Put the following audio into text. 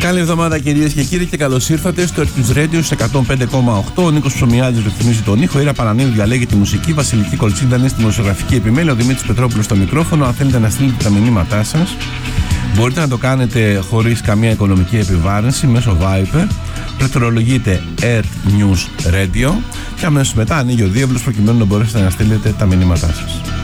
Καλή εβδομάδα κυρίες και κύριοι και καλώς ήρθατε στο Earth Radio σε 105,8. Ο Νίκος Ψωμιάδης ρυθμίζει τον ήχο, η Ήρα Πανανίδου διαλέγει τη μουσική, Βασιλική Κολτσίντα είναι στη δημοσιογραφική επιμέλεια, ο Δημήτρης Πετρόπουλος στο μικρόφωνο. Αν θέλετε να στείλετε τα μηνύματά σας, μπορείτε να το κάνετε χωρίς καμία οικονομική επιβάρυνση μέσω Viber. Πληκτρολογείτε Earth News Radio και αμέσως μετά ανοίγει ο διάβλος προκειμένου να μπορέσετε να στείλετε τα μηνύματά σας.